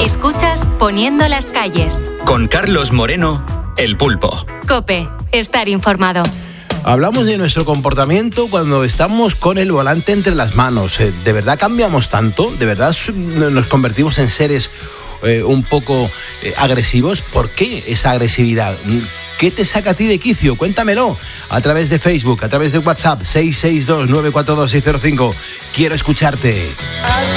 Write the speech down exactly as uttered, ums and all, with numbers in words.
Escuchas Poniendo las calles. Con Carlos Moreno, El Pulpo. COPE, estar informado. Hablamos de nuestro comportamiento cuando estamos con el volante entre las manos. ¿De verdad cambiamos tanto? ¿De verdad nos convertimos en seres eh, un poco eh, agresivos? ¿Por qué esa agresividad? ¿Qué te saca a ti de quicio? Cuéntamelo a través de Facebook, a través de WhatsApp seis seis dos nueve cuatro dos seis cero cinco. Quiero escucharte.